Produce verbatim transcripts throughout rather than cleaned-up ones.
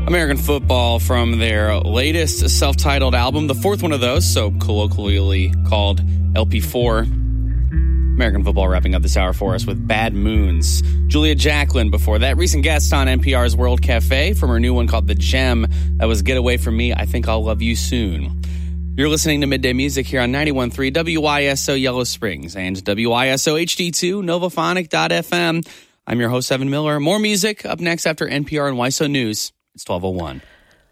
American Football from their latest self-titled album, the fourth one of those, so colloquially called L P four. American Football wrapping up this hour for us with Bad Moons. Julia Jacklin before that, recent guest on N P R's World Cafe from her new one called The Gem. That was Get Away From Me, I Think I'll Love You Soon. You're listening to Midday Music here on ninety-one point three W I S O Yellow Springs and W I S O H D two, Novophonic dot f m. I'm your host, Evan Miller. More music up next after N P R and W I S O News. It's twelve oh one.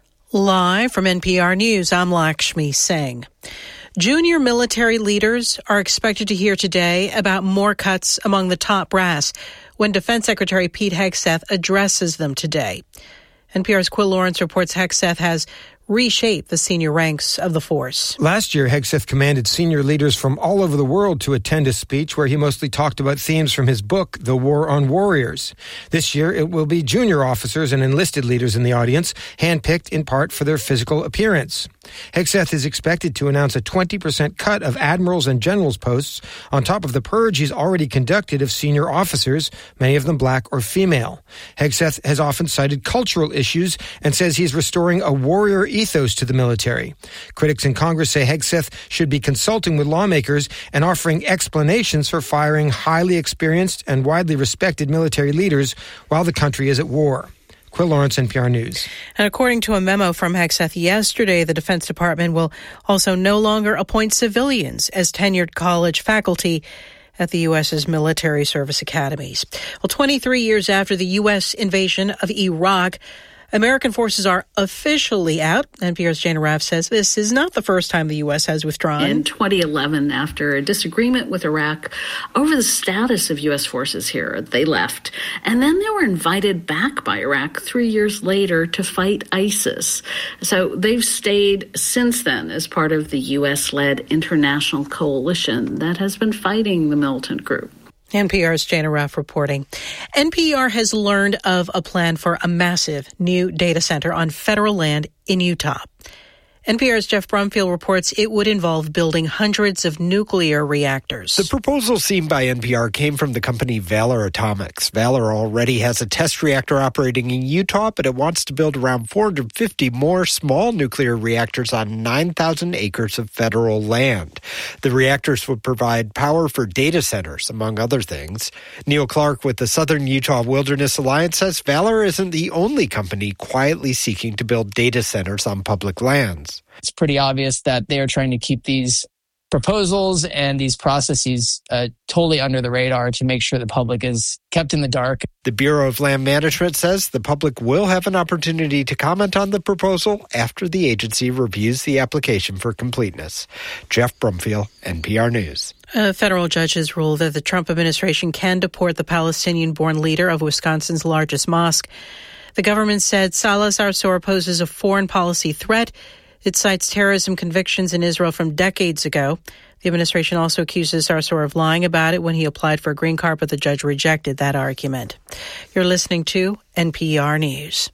Live from N P R News, I'm Lakshmi Singh. Junior military leaders are expected to hear today about more cuts among the top brass when Defense Secretary Pete Hegseth addresses them today. N P R's Quill Lawrence reports Hegseth has reshaped the senior ranks of the force. Last year, Hegseth commanded senior leaders from all over the world to attend a speech where he mostly talked about themes from his book, The War on Warriors. This year, it will be junior officers and enlisted leaders in the audience, handpicked in part for their physical appearance. Hegseth is expected to announce a twenty percent cut of admirals and generals posts on top of the purge he's already conducted of senior officers, many of them black or female. Hegseth has often cited cultural issues and says he's restoring a warrior ethos to the military. Critics in Congress say Hegseth should be consulting with lawmakers and offering explanations for firing highly experienced and widely respected military leaders while the country is at war. Quill Lawrence, N P R News. And according to a memo from Hegseth yesterday, the Defense Department will also no longer appoint civilians as tenured college faculty at the U S's military service academies. Well, twenty-three years after the U S invasion of Iraq, American forces are officially out. N P R's Jana Raff says this is not the first time the U S has withdrawn. In twenty eleven, after a disagreement with Iraq over the status of U S forces here, they left. And then they were invited back by Iraq three years later to fight ISIS. So they've stayed since then as part of the U S-led international coalition that has been fighting the militant group. N P R's Jana Raff reporting. N P R has learned of a plan for a massive new data center on federal land in Utah. N P R's Jeff Brumfield reports it would involve building hundreds of nuclear reactors. The proposal seen by N P R came from the company Valor Atomics. Valor already has a test reactor operating in Utah, but it wants to build around four hundred fifty more small nuclear reactors on nine thousand acres of federal land. The reactors would provide power for data centers, among other things. Neil Clark with the Southern Utah Wilderness Alliance says Valor isn't the only company quietly seeking to build data centers on public lands. It's pretty obvious that they are trying to keep these proposals and these processes uh, totally under the radar to make sure the public is kept in the dark. The Bureau of Land Management says the public will have an opportunity to comment on the proposal after the agency reviews the application for completeness. Jeff Brumfield, N P R News. A federal judge has ruled that the Trump administration can deport the Palestinian-born leader of Wisconsin's largest mosque. The government said Salah Sarsour poses a foreign policy threat. It cites terrorism convictions in Israel from decades ago. The administration also accuses Sarsour of lying about it when he applied for a green card, but the judge rejected that argument. You're listening to N P R News.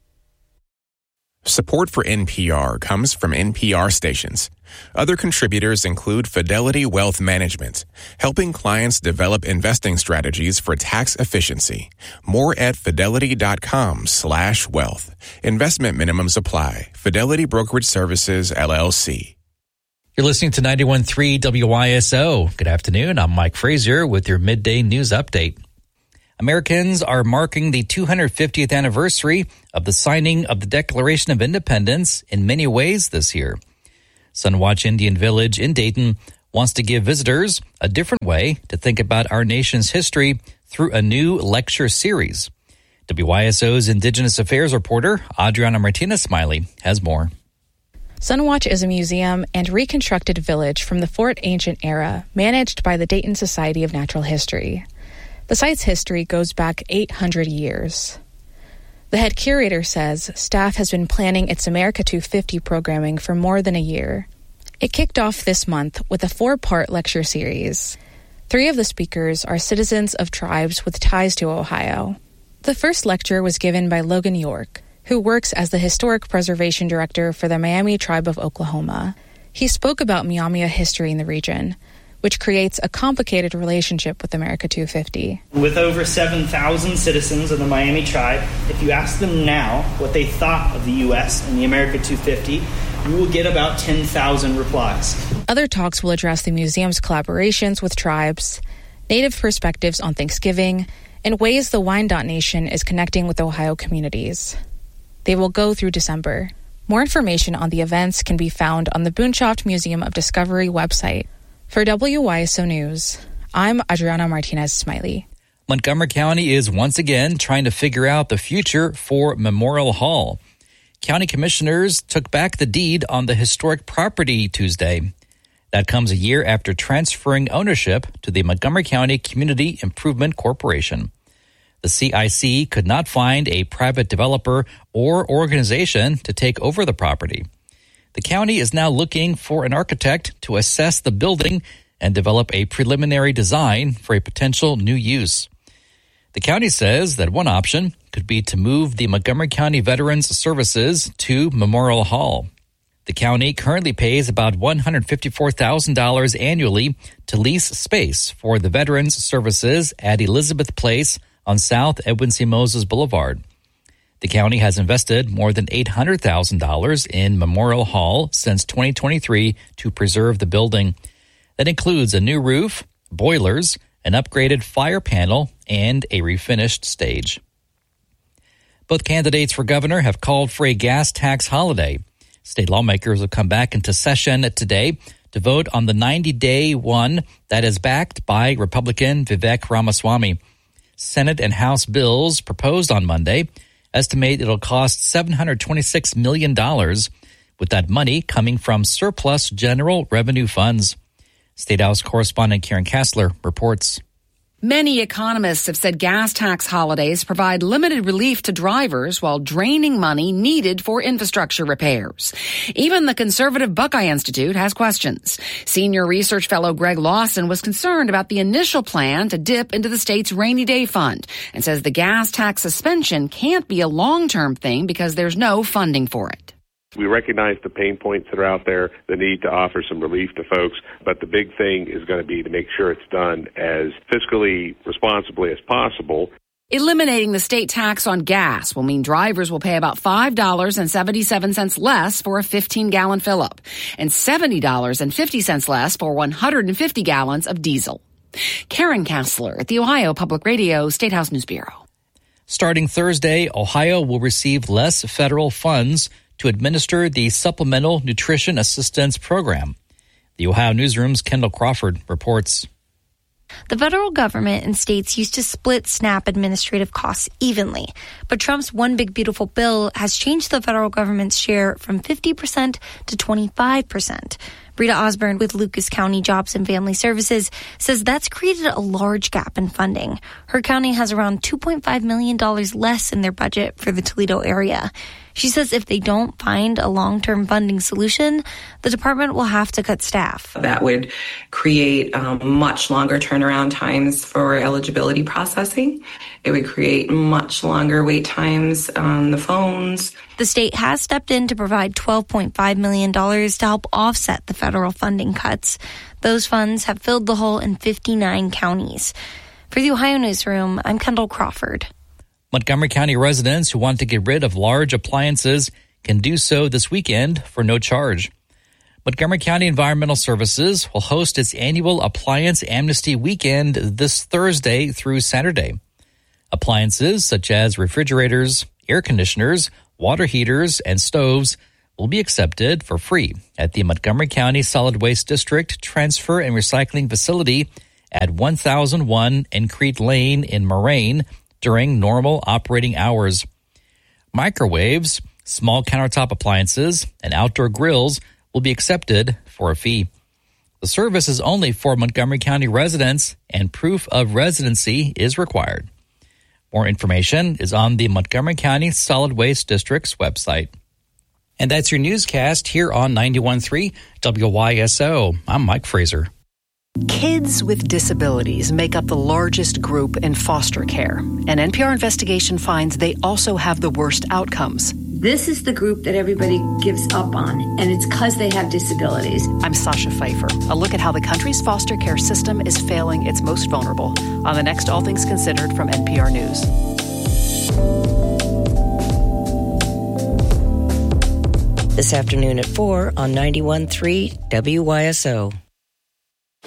Support for N P R comes from N P R stations. Other contributors include Fidelity Wealth Management, helping clients develop investing strategies for tax efficiency. More at fidelity.com slash wealth. Investment minimums apply. Fidelity Brokerage Services, L L C. You're listening to ninety-one point three W I S O. Good afternoon. I'm Mike Frazier with your midday news update. Americans are marking the two hundred fiftieth anniversary of the signing of the Declaration of Independence in many ways this year. Sunwatch Indian Village in Dayton wants to give visitors a different way to think about our nation's history through a new lecture series. W I S O's Indigenous Affairs reporter Adriana Martinez-Smiley has more. Sunwatch is a museum and reconstructed village from the Fort Ancient era managed by the Dayton Society of Natural History. The site's history goes back eight hundred years. The head curator says staff has been planning its America two fifty programming for more than a year. It kicked off this month with a four-part lecture series. Three of the speakers are citizens of tribes with ties to Ohio. The first lecture was given by Logan York, who works as the Historic Preservation Director for the Miami Tribe of Oklahoma. He spoke about Miami history in the region, which creates a complicated relationship with America two fifty. With over seven thousand citizens of the Miami tribe, if you ask them now what they thought of the U S and the America two fifty, you will get about ten thousand replies. Other talks will address the museum's collaborations with tribes, Native perspectives on Thanksgiving, and ways the Wyandotte Nation is connecting with Ohio communities. They will go through December. More information on the events can be found on the Boonshoft Museum of Discovery website. For W Y S O News, I'm Adriana Martinez-Smiley. Montgomery County is once again trying to figure out the future for Memorial Hall. County commissioners took back the deed on the historic property Tuesday. That comes a year after transferring ownership to the Montgomery County Community Improvement Corporation. The C I C could not find a private developer or organization to take over the property. The county is now looking for an architect to assess the building and develop a preliminary design for a potential new use. The county says that one option could be to move the Montgomery County Veterans Services to Memorial Hall. The county currently pays about one hundred fifty-four thousand dollars annually to lease space for the Veterans Services at Elizabeth Place on South Edwin C. Moses Boulevard. The county has invested more than eight hundred thousand dollars in Memorial Hall since twenty twenty-three to preserve the building. That includes a new roof, boilers, an upgraded fire panel, and a refinished stage. Both candidates for governor have called for a gas tax holiday. State lawmakers will come back into session today to vote on the ninety-day one that is backed by Republican Vivek Ramaswamy. Senate and House bills proposed on Monday estimate it'll cost seven hundred twenty-six million dollars, with that money coming from surplus general revenue funds. State House correspondent Karen Kassler reports. Many economists have said gas tax holidays provide limited relief to drivers while draining money needed for infrastructure repairs. Even the conservative Buckeye Institute has questions. Senior research fellow Greg Lawson was concerned about the initial plan to dip into the state's rainy day fund and says the gas tax suspension can't be a long-term thing because there's no funding for it. We recognize the pain points that are out there, the need to offer some relief to folks, but the big thing is going to be to make sure it's done as fiscally responsibly as possible. Eliminating the state tax on gas will mean drivers will pay about five dollars and seventy-seven cents less for a fifteen-gallon fill-up and seventy dollars and fifty cents less for one hundred fifty gallons of diesel. Karen Kassler at the Ohio Public Radio State House News Bureau. Starting Thursday, Ohio will receive less federal funds to administer the Supplemental Nutrition Assistance Program. The Ohio Newsroom's Kendall Crawford reports. The federal government and states used to split SNAP administrative costs evenly, but Trump's One Big Beautiful Bill has changed the federal government's share from fifty percent to twenty-five percent. Rita Osborne with Lucas County Jobs and Family Services says that's created a large gap in funding. Her county has around two point five million dollars less in their budget for the Toledo area. She says if they don't find a long-term funding solution, the department will have to cut staff. That would create um, much longer turnaround times for eligibility processing. It would create much longer wait times on the phones. The state has stepped in to provide twelve point five million dollars to help offset the federal funding cuts. Those funds have filled the hole in fifty-nine counties. For the Ohio Newsroom, I'm Kendall Crawford. Montgomery County residents who want to get rid of large appliances can do so this weekend for no charge. Montgomery County Environmental Services will host its annual Appliance Amnesty Weekend this Thursday through Saturday. Appliances such as refrigerators, air conditioners, water heaters, and stoves will be accepted for free at the Montgomery County Solid Waste District Transfer and Recycling Facility at one thousand one Encrete Lane in Moraine during normal operating hours. Microwaves, small countertop appliances, and outdoor grills will be accepted for a fee. The service is only for Montgomery County residents, and proof of residency is required. More information is on the Montgomery County Solid Waste District's website. And that's your newscast here on ninety-one point three W Y S O. I'm Mike Fraser. Kids with disabilities make up the largest group in foster care. An N P R investigation finds they also have the worst outcomes. This is the group that everybody gives up on, and it's because they have disabilities. I'm Sasha Pfeiffer. A look at how the country's foster care system is failing its most vulnerable on the next All Things Considered from N P R News. This afternoon at four on ninety-one point three W Y S O.